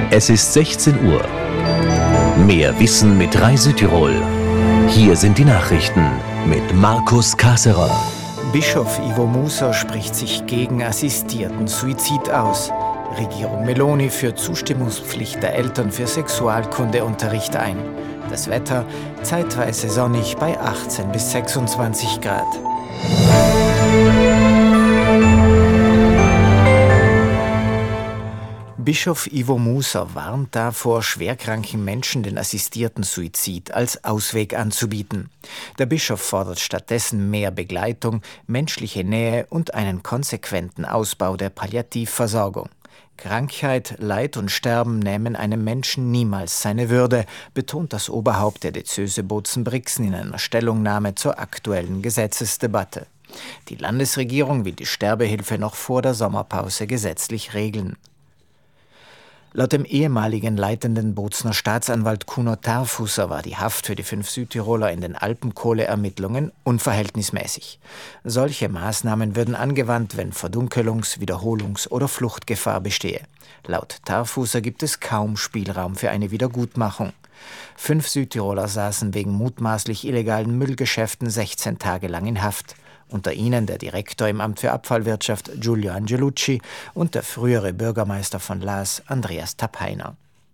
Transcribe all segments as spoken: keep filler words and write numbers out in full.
Es ist sechzehn Uhr. Mehr Wissen mit Rai Südtirol. Hier sind die Nachrichten mit Markus Kasserer. Bischof Ivo Musa spricht sich gegen assistierten Suizid aus. Regierung Meloni führt Zustimmungspflicht der Eltern für Sexualkundeunterricht ein. Das Wetter zeitweise sonnig bei achtzehn bis sechsundzwanzig Grad. Bischof Ivo Musa warnt davor, schwerkranken Menschen den assistierten Suizid als Ausweg anzubieten. Der Bischof fordert stattdessen mehr Begleitung, menschliche Nähe und einen konsequenten Ausbau der Palliativversorgung. Krankheit, Leid und Sterben nehmen einem Menschen niemals seine Würde, betont das Oberhaupt der Diözese Bozen-Brixen in einer Stellungnahme zur aktuellen Gesetzesdebatte. Die Landesregierung will die Sterbehilfe noch vor der Sommerpause gesetzlich regeln. Laut dem ehemaligen leitenden Bozner Staatsanwalt Kuno Tarfusser war die Haft für die fünf Südtiroler in den Alpenkohleermittlungen unverhältnismäßig. Solche Maßnahmen würden angewandt, wenn Verdunkelungs-, Wiederholungs- oder Fluchtgefahr bestehe. Laut Tarfusser gibt es kaum Spielraum für eine Wiedergutmachung. Fünf Südtiroler saßen wegen mutmaßlich illegalen Müllgeschäften sechzehn Tage lang in Haft. Unter ihnen der Direktor im Amt für Abfallwirtschaft Giulio Angelucci und der frühere Bürgermeister von Laas Andreas Tappeiner.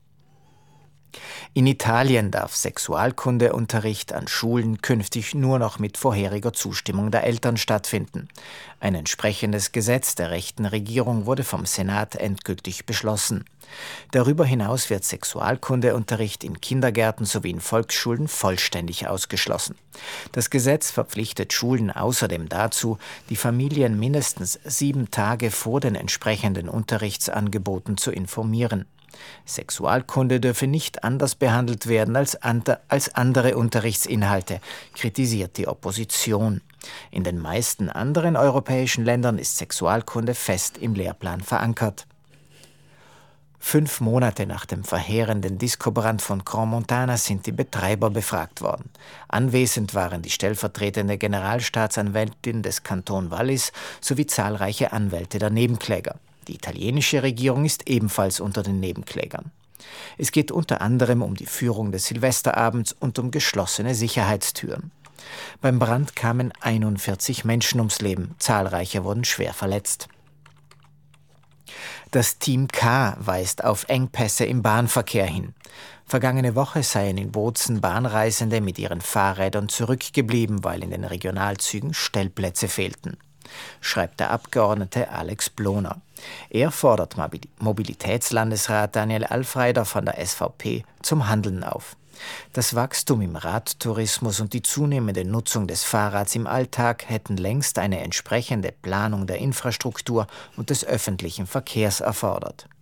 In Italien darf Sexualkundeunterricht an Schulen künftig nur noch mit vorheriger Zustimmung der Eltern stattfinden. Ein entsprechendes Gesetz der rechten Regierung wurde vom Senat endgültig beschlossen. Darüber hinaus wird Sexualkundeunterricht in Kindergärten sowie in Volksschulen vollständig ausgeschlossen. Das Gesetz verpflichtet Schulen außerdem dazu, die Familien mindestens sieben Tage vor den entsprechenden Unterrichtsangeboten zu informieren. Sexualkunde dürfe nicht anders behandelt werden als, ante, als andere Unterrichtsinhalte, kritisiert die Opposition. In den meisten anderen europäischen Ländern ist Sexualkunde fest im Lehrplan verankert. Fünf Monate nach dem verheerenden Discobrand von Crans-Montana sind die Betreiber befragt worden. Anwesend waren die stellvertretende Generalstaatsanwältin des Kanton Wallis sowie zahlreiche Anwälte der Nebenkläger. Die italienische Regierung ist ebenfalls unter den Nebenklägern. Es geht unter anderem um die Führung des Silvesterabends und um geschlossene Sicherheitstüren. Beim Brand kamen einundvierzig Menschen ums Leben, zahlreiche wurden schwer verletzt. Das Team K weist auf Engpässe im Bahnverkehr hin. Vergangene Woche seien in Bozen Bahnreisende mit ihren Fahrrädern zurückgeblieben, weil in den Regionalzügen Stellplätze fehlten, schreibt der Abgeordnete Alex Bloner. Er fordert Mobilitätslandesrat Daniel Alfreider von der S V P zum Handeln auf. Das Wachstum im Radtourismus und die zunehmende Nutzung des Fahrrads im Alltag hätten längst eine entsprechende Planung der Infrastruktur und des öffentlichen Verkehrs erfordert.